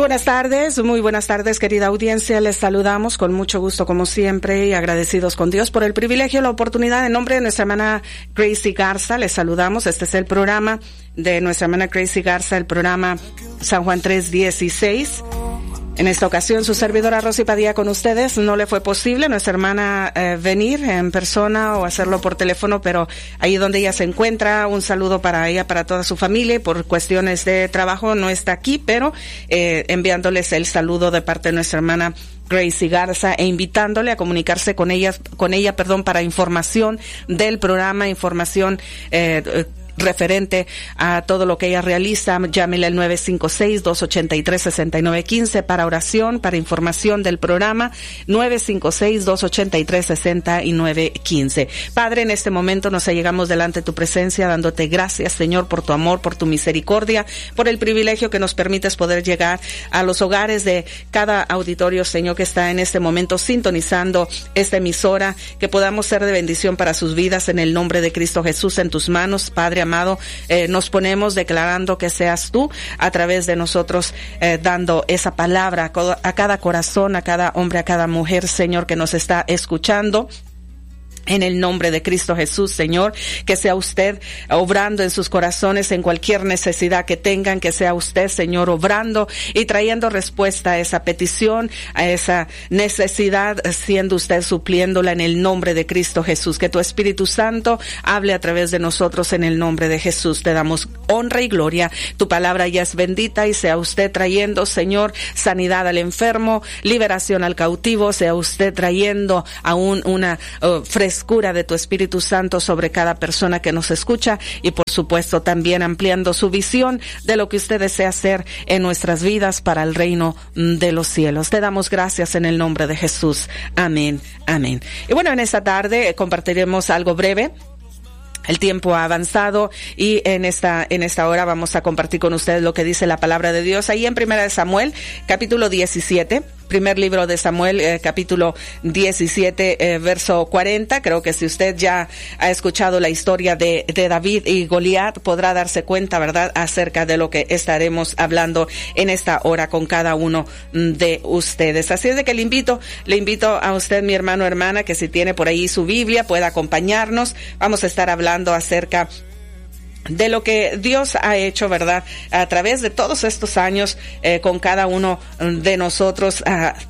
Muy buenas tardes, querida audiencia. Les saludamos con mucho gusto, como siempre, y agradecidos con Dios por el privilegio y la oportunidad. En nombre de nuestra hermana Gracie Garza, les saludamos. Este es el programa de nuestra hermana Gracie Garza, el programa San Juan 3:16. En esta ocasión, su servidora Rosy Padilla con ustedes. No le fue posible nuestra hermana venir en persona o hacerlo por teléfono, pero ahí donde ella se encuentra, un saludo para ella, para toda su familia. Por cuestiones de trabajo no está aquí, pero enviándoles el saludo de parte de nuestra hermana Gracie Garza e invitándole a comunicarse con ella, para información del programa, información referente a todo lo que ella realiza. Llámele al 956-283-6915 para oración, para información del programa, 956-283-6915. Padre, en este momento nos allegamos delante de tu presencia, dándote gracias, Señor, por tu amor, por tu misericordia, por el privilegio que nos permites poder llegar a los hogares de cada auditorio, Señor, que está en este momento sintonizando esta emisora, que podamos ser de bendición para sus vidas. En el nombre de Cristo Jesús, en tus manos, Padre amado, nos ponemos declarando que seas tú a través de nosotros, dando esa palabra a cada corazón, a cada hombre, a cada mujer, Señor, que nos está escuchando. En el nombre de Cristo Jesús, Señor, que sea usted obrando en sus corazones en cualquier necesidad que tengan, que sea usted, Señor, obrando y trayendo respuesta a esa petición, a esa necesidad, siendo usted supliéndola en el nombre de Cristo Jesús. Que tu Espíritu Santo hable a través de nosotros en el nombre de Jesús. Te damos honra y gloria. Tu palabra ya es bendita y sea usted trayendo, Señor, sanidad al enfermo, liberación al cautivo, sea usted trayendo aún una frescura de tu Espíritu Santo sobre cada persona que nos escucha y por supuesto también ampliando su visión de lo que usted desea hacer en nuestras vidas para el reino de los cielos. Te damos gracias en el nombre de Jesús. Amén, amén. Y bueno, en esta tarde compartiremos algo breve. El tiempo ha avanzado y en esta hora vamos a compartir con ustedes lo que dice la palabra de Dios ahí en Primera de Samuel, capítulo 17. Primer libro de Samuel, capítulo 17, verso 40. Creo que si usted ya ha escuchado la historia de David y Goliat, podrá darse cuenta, ¿verdad?, acerca de lo que estaremos hablando en esta hora con cada uno de ustedes. Así es de que le invito a usted, mi hermano o hermana, que si tiene por ahí su Biblia, pueda acompañarnos. Vamos a estar hablando acerca de lo que Dios ha hecho, ¿verdad?, a través de todos estos años, con cada uno de nosotros,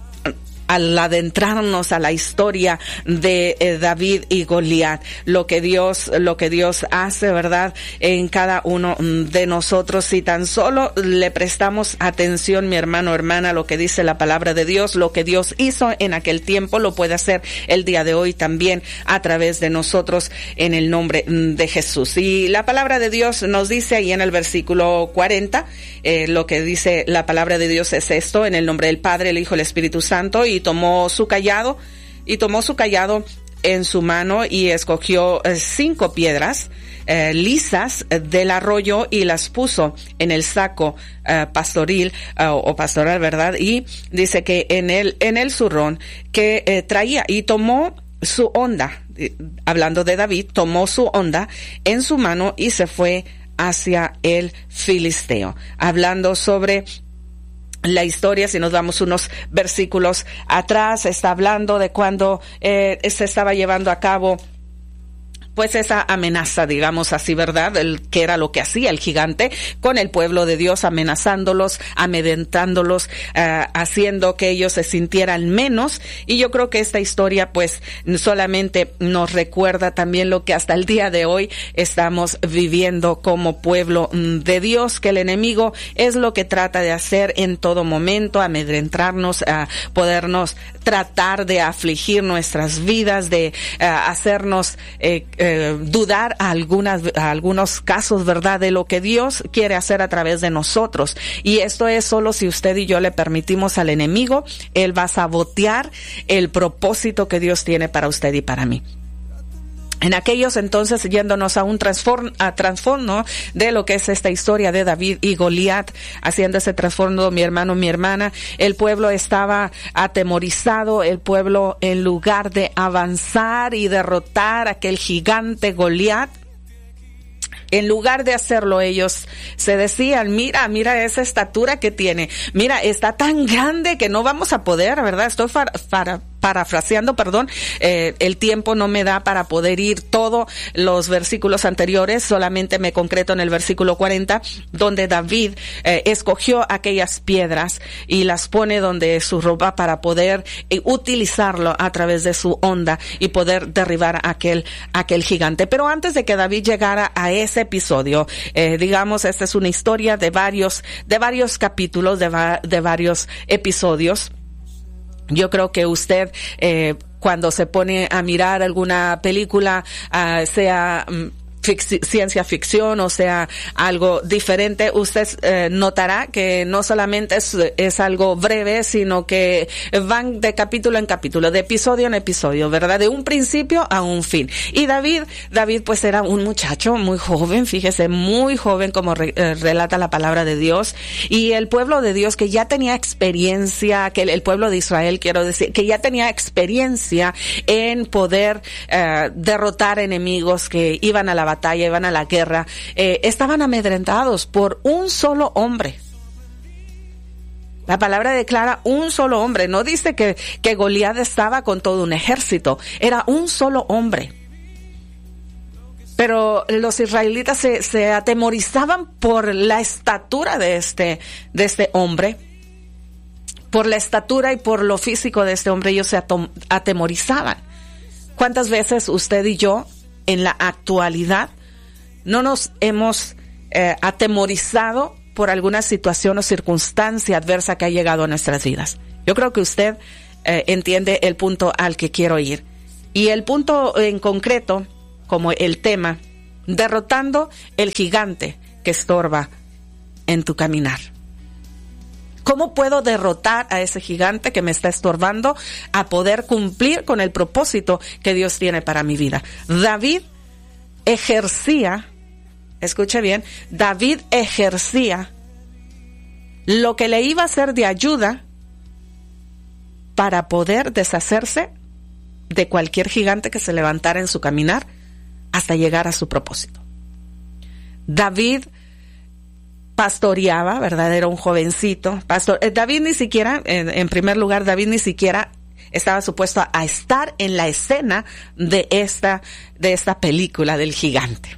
al adentrarnos a la historia de David y Goliat, lo que Dios hace, ¿verdad?, en cada uno de nosotros. Si tan solo le prestamos atención, mi hermano o hermana, lo que dice la palabra de Dios, lo que Dios hizo en aquel tiempo, lo puede hacer el día de hoy también a través de nosotros en el nombre de Jesús. Y la palabra de Dios nos dice ahí en el versículo 40, lo que dice la palabra de Dios es esto: en el nombre del Padre, el Hijo, el Espíritu Santo. Y tomó su cayado en su mano y escogió 5 piedras lisas del arroyo y las puso en el saco pastoril o pastoral, ¿verdad? Y dice que en el zurrón que traía, y tomó su honda, hablando de David, tomó su honda en su mano y se fue hacia el filisteo. Hablando sobre la historia, si nos damos unos versículos atrás, está hablando de cuando se estaba llevando a cabo pues esa amenaza, digamos así, ¿verdad? Que era lo que hacía el gigante con el pueblo de Dios, amenazándolos, amedrentándolos, haciendo que ellos se sintieran menos. Y yo creo que esta historia pues solamente nos recuerda también lo que hasta el día de hoy estamos viviendo como pueblo de Dios, que el enemigo es lo que trata de hacer en todo momento, amedrentarnos, a podernos tratar de afligir nuestras vidas, de hacernos dudar a algunos casos, ¿verdad?, de lo que Dios quiere hacer a través de nosotros. Y esto es solo si usted y yo le permitimos al enemigo. Él va a sabotear el propósito que Dios tiene para usted y para mí. En aquellos entonces, yéndonos a un trasfondo de lo que es esta historia de David y Goliat, haciendo ese trasfondo, mi hermano, mi hermana, el pueblo estaba atemorizado. El pueblo, en lugar de avanzar y derrotar a aquel gigante Goliat, En lugar de hacerlo, ellos se decían, mira esa estatura que tiene, mira, está tan grande que no vamos a poder, ¿verdad? Estoy parafraseando, perdón, el tiempo no me da para poder ir todos los versículos anteriores, solamente me concreto en el versículo 40, donde David escogió aquellas piedras y las pone donde su ropa para poder utilizarlo a través de su onda y poder derribar aquel gigante. Pero antes de que David llegara a ese episodio, digamos, esta es una historia de varios capítulos, de varios episodios. Yo creo que usted, cuando se pone a mirar alguna película, sea ciencia ficción o sea algo diferente, usted notará que no solamente es algo breve, sino que van de capítulo en capítulo, de episodio en episodio, ¿verdad? De un principio a un fin. Y David pues era un muchacho muy joven, fíjese, muy joven, como relata la palabra de Dios, y el pueblo de Dios que ya tenía experiencia, que el pueblo de Israel, quiero decir, que ya tenía experiencia en poder derrotar enemigos que iban a la batalla, iban a la guerra, estaban amedrentados por un solo hombre. La palabra declara un solo hombre, no dice que Goliat estaba con todo un ejército, era un solo hombre. Pero los israelitas se atemorizaban por la estatura de este hombre, por la estatura y por lo físico de este hombre, ellos se atemorizaban. ¿Cuántas veces usted y yo en la actualidad no nos hemos atemorizado por alguna situación o circunstancia adversa que ha llegado a nuestras vidas? Yo creo que usted entiende el punto al que quiero ir. Y el punto en concreto, como el tema, derrotando el gigante que estorba en tu caminar. ¿Cómo puedo derrotar a ese gigante que me está estorbando a poder cumplir con el propósito que Dios tiene para mi vida? David ejercía, escuche bien, David ejercía lo que le iba a ser de ayuda para poder deshacerse de cualquier gigante que se levantara en su caminar hasta llegar a su propósito. David pastoreaba, ¿verdad? Era un jovencito. David ni siquiera, en primer lugar, David ni siquiera estaba supuesto a estar en la escena de esta película del gigante.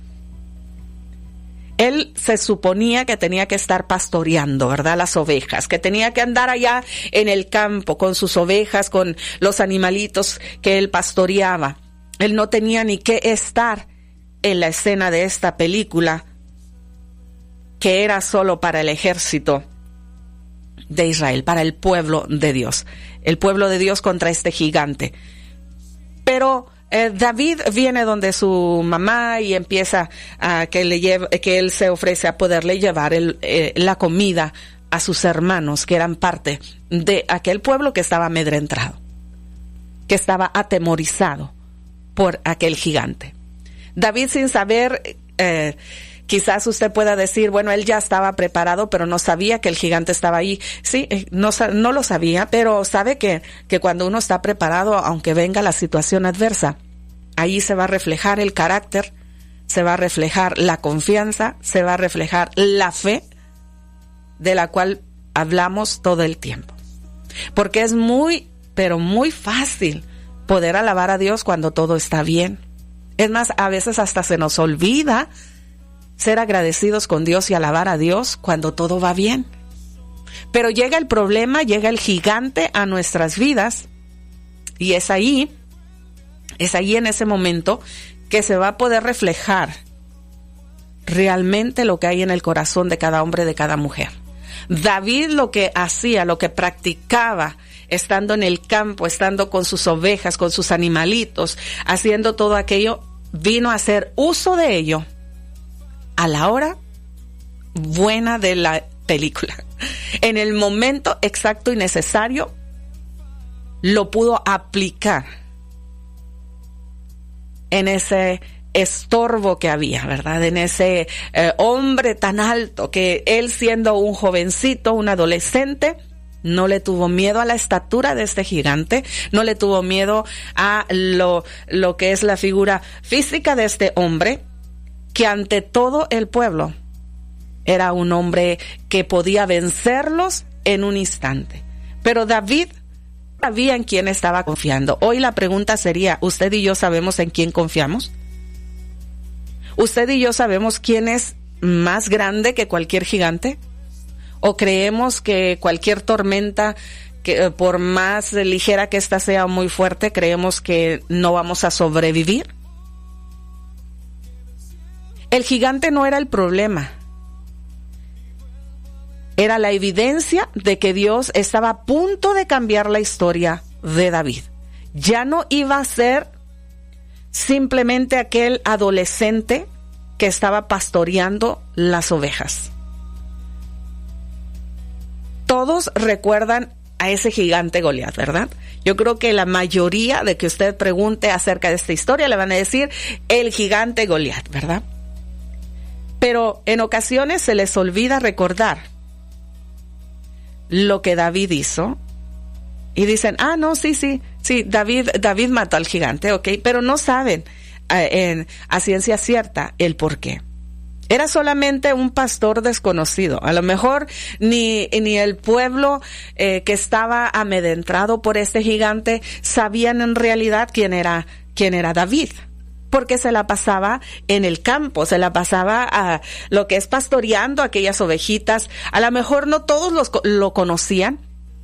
Él se suponía que tenía que estar pastoreando, ¿verdad? Las ovejas, que tenía que andar allá en el campo con sus ovejas, con los animalitos que él pastoreaba. Él no tenía ni que estar en la escena de esta película que era solo para el ejército de Israel, para el pueblo de Dios. El pueblo de Dios contra este gigante. Pero David viene donde su mamá y empieza a que él se ofrece a poderle llevar la comida a sus hermanos que eran parte de aquel pueblo que estaba amedrentado, que estaba atemorizado por aquel gigante. David, sin saber, quizás usted pueda decir, bueno, él ya estaba preparado, pero no sabía que el gigante estaba ahí. Sí, no lo sabía, pero sabe que cuando uno está preparado, aunque venga la situación adversa, ahí se va a reflejar el carácter, se va a reflejar la confianza, se va a reflejar la fe de la cual hablamos todo el tiempo. Porque es muy, pero muy fácil poder alabar a Dios cuando todo está bien. Es más, a veces hasta se nos olvida ser agradecidos con Dios y alabar a Dios cuando todo va bien. Pero llega el problema, llega el gigante a nuestras vidas y es ahí en ese momento que se va a poder reflejar realmente lo que hay en el corazón de cada hombre, de cada mujer. David lo que hacía, lo que practicaba, estando en el campo, estando con sus ovejas, con sus animalitos, haciendo todo aquello, vino a hacer uso de ello a la hora buena de la película. En el momento exacto y necesario, lo pudo aplicar en ese estorbo que había, ¿verdad? En ese hombre tan alto que él, siendo un jovencito, un adolescente, no le tuvo miedo a la estatura de este gigante, no le tuvo miedo a lo que es la figura física de este hombre, que ante todo el pueblo era un hombre que podía vencerlos en un instante. Pero David sabía en quién estaba confiando. Hoy la pregunta sería, ¿usted y yo sabemos en quién confiamos? ¿Usted y yo sabemos quién es más grande que cualquier gigante? ¿O creemos que cualquier tormenta, que por más ligera que ésta sea, muy fuerte, creemos que no vamos a sobrevivir? El gigante no era el problema. Era la evidencia de que Dios estaba a punto de cambiar la historia de David. Ya no iba a ser simplemente aquel adolescente que estaba pastoreando las ovejas. Todos recuerdan a ese gigante Goliat, ¿verdad? Yo creo que la mayoría de que usted pregunte acerca de esta historia le van a decir el gigante Goliat, ¿verdad? Pero en ocasiones se les olvida recordar lo que David hizo y dicen, no, sí, David mató al gigante, ok, pero no saben a ciencia cierta el por qué. Era solamente un pastor desconocido. A lo mejor ni el pueblo que estaba amedrentado por este gigante sabían en realidad quién era David, porque se la pasaba en el campo, se la pasaba a lo que es pastoreando aquellas ovejitas. A lo mejor no todos lo conocían,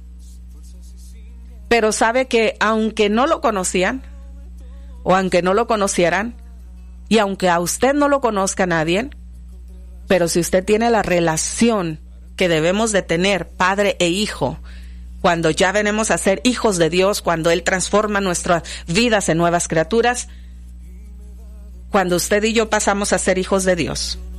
pero sabe que aunque no lo conocían, o aunque no lo conocieran, y aunque a usted no lo conozca nadie, pero si usted tiene la relación que debemos de tener, padre e hijo, cuando ya venimos a ser hijos de Dios, cuando Él transforma nuestras vidas en nuevas criaturas, cuando usted y yo pasamos a ser hijos de Dios,